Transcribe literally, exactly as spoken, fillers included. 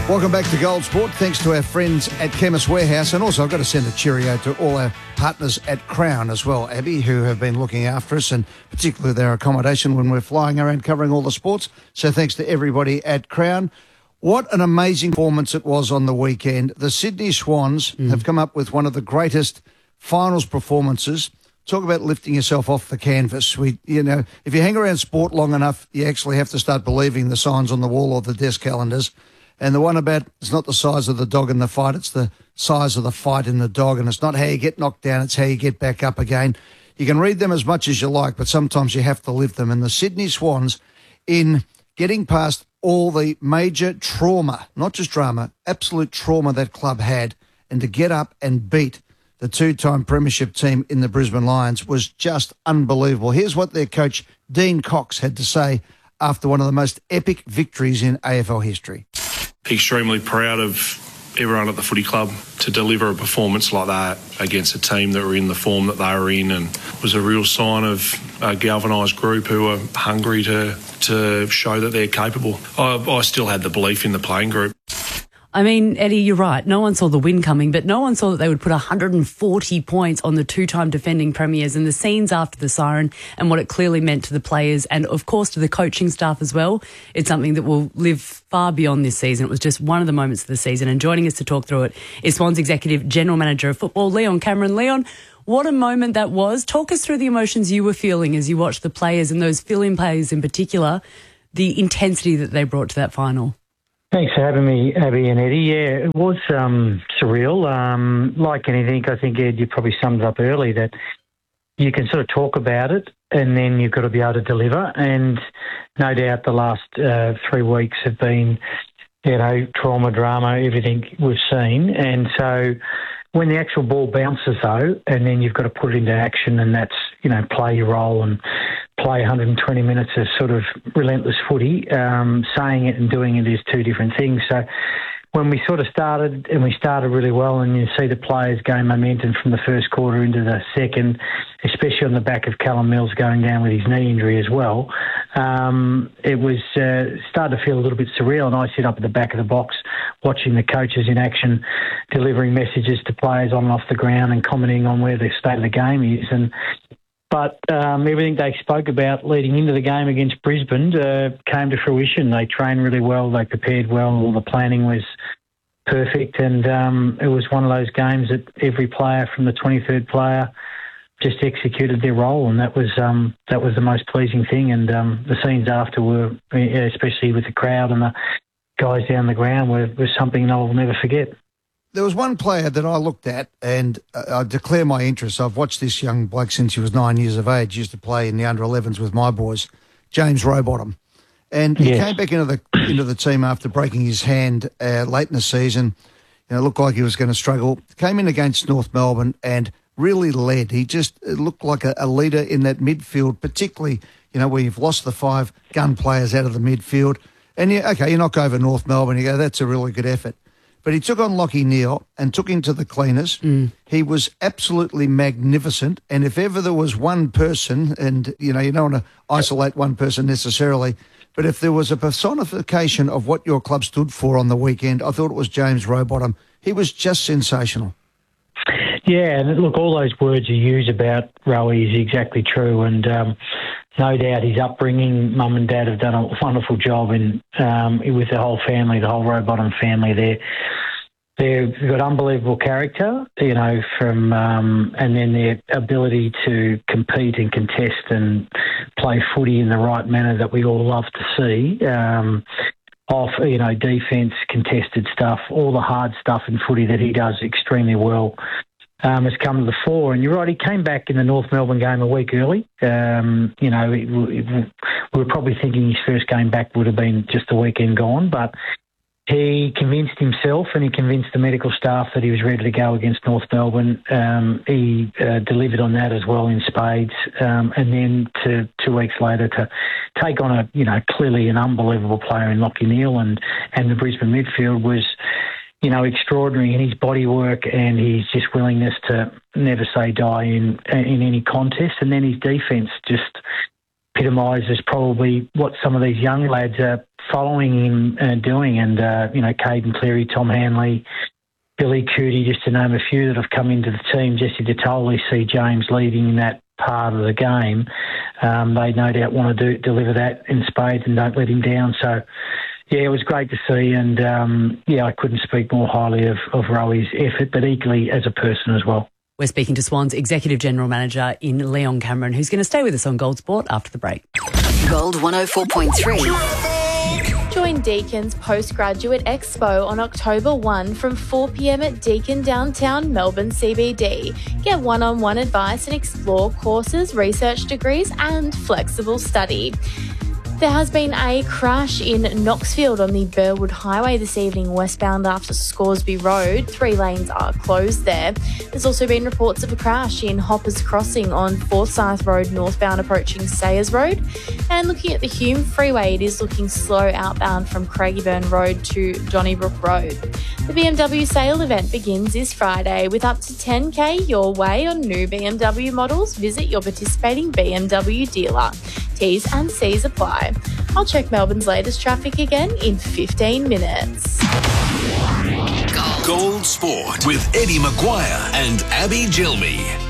Welcome back to Gold Sport. Thanks to our friends at Chemist Warehouse. And also I've got to send a cheerio to all our partners at Crown as well, Abby, who have been looking after us and particularly their accommodation when we're flying around covering all the sports. So thanks to everybody at Crown. What an amazing performance it was on the weekend. The Sydney Swans mm. have come up with one of the greatest finals performances. Talk about lifting yourself off the canvas. We, you know, if you hang around sport long enough, you actually have to start believing the signs on the wall or the desk calendars. And the one about it's not the size of the dog in the fight, it's the size of the fight in the dog. And it's not how you get knocked down, it's how you get back up again. You can read them as much as you like, but sometimes you have to live them. And the Sydney Swans, in getting past all the major trauma, not just drama, absolute trauma that club had, and to get up and beat the two-time premiership team in the Brisbane Lions was just unbelievable. Here's what their coach, Dean Cox, had to say after one of the most epic victories in A F L history. Extremely proud of everyone at the footy club to deliver a performance like that against a team that were in the form that they were in, and was a real sign of a galvanised group who are hungry to to show that they're capable. I, I still had the belief in the playing group. I mean, Eddie, you're right. No one saw the win coming, but no one saw that they would put one hundred forty points on the two-time defending premiers, and the scenes after the siren and what it clearly meant to the players and, of course, to the coaching staff as well. It's something that will live far beyond this season. It was just one of the moments of the season, and joining us to talk through it is Swans Executive General Manager of Football, Leon Cameron. Leon, what a moment that was. Talk us through the emotions you were feeling as you watched the players, and those fill-in players in particular, the intensity that they brought to that final. Thanks for having me, Abby and Eddie. Yeah, it was um, surreal. Um, like anything, I think, Ed, you probably summed up early that you can sort of talk about it and then you've got to be able to deliver. And no doubt the last uh, three weeks have been, you know, trauma, drama, everything we've seen. And so when the actual ball bounces, though, and then you've got to put it into action, and that's, you know, play your role and play one hundred twenty minutes of sort of relentless footy, um, saying it and doing it is two different things. So when we sort of started, and we started really well, and you see the players gain momentum from the first quarter into the second, especially on the back of Callum Mills going down with his knee injury as well, um, it was uh, started to feel a little bit surreal. And I sit up at the back of the box watching the coaches in action, delivering messages to players on and off the ground and commenting on where the state of the game is. And But um, everything they spoke about leading into the game against Brisbane uh, came to fruition. They trained really well, they prepared well, all the planning was perfect, and um, it was one of those games that every player from the twenty-third player just executed their role, and that was um, that was the most pleasing thing. And um, the scenes after were, especially with the crowd and the guys down the ground, were, were something I'll never forget. There was one player that I looked at, and I declare my interest. I've watched this young bloke since he was nine years of age. He used to play in the under elevens with my boys, James Rowbottom. And he yes. came back into the into the team after breaking his hand uh, late in the season. You know, it looked like he was going to struggle. Came in against North Melbourne and really led. He just looked like a, a leader in that midfield, particularly, you know, where you've lost the five gun players out of the midfield. And, you, okay, you knock over North Melbourne, you go, that's a really good effort. But he took on Lachie Neale and took him to the cleaners. Mm. He was absolutely magnificent. And if ever there was one person, and, you know, you don't want to isolate one person necessarily, but if there was a personification of what your club stood for on the weekend, I thought it was James Rowbottom. He was just sensational. Yeah, and look, all those words you use about Rowie is exactly true. And um, no doubt his upbringing, mum and dad have done a wonderful job in um, with the whole family, the whole Rowbottom family there. They've got unbelievable character, you know, from um, and then their ability to compete and contest and play footy in the right manner that we all love to see. Um, off, you know, defence, contested stuff, all the hard stuff in footy that he does extremely well um, has come to the fore. And you're right, he came back in the North Melbourne game a week early. Um, you know, it, it, we were probably thinking his first game back would have been just the weekend gone, but he convinced himself and he convinced the medical staff that he was ready to go against North Melbourne. Um, he uh, delivered on that as well in spades. Um, and then to two weeks later to take on a, you know, clearly an unbelievable player in Lachie Neale and, and the Brisbane midfield was, you know, extraordinary in his body work and his just willingness to never say die in, in any contest. And then his defence just epitomises probably what some of these young lads are following him uh, doing. And, uh, you know, Caden Cleary, Tom Hanley, Billy Cootie, just to name a few that have come into the team. Jesse DeToley see James leading in that part of the game. Um, they no doubt want to do, deliver that in spades and don't let him down. So, yeah, it was great to see. And, um, yeah, I couldn't speak more highly of, of Rowi's effort, but equally as a person as well. We're speaking to Swans Executive General Manager in Leon Cameron, who's going to stay with us on Gold Sport after the break. Gold one oh four point three. Join Deacon's Postgraduate Expo on October first from four p.m. at Deakin Downtown Melbourne C B D. Get one-on-one advice and explore courses, research degrees and flexible study. There has been a crash in Knoxfield on the Burwood Highway this evening, westbound after Scoresby Road. Three lanes are closed there. There's also been reports of a crash in Hoppers Crossing on Forsyth Road, northbound approaching Sayers Road. And looking at the Hume Freeway, it is looking slow outbound from Craigieburn Road to Donnybrook Road. The B M W sale event begins this Friday with up to ten K your way on new B M W models. Visit your participating B M W dealer. T's and C's apply. I'll check Melbourne's latest traffic again in fifteen minutes. Gold. Gold Sport with Eddie Maguire and Abby Gilmy.